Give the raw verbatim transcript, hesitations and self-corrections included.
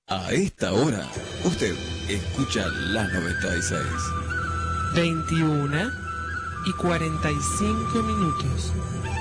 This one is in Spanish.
A esta hora, usted escucha la noventa y seis. veintiuna y cuarenta y cinco minutos.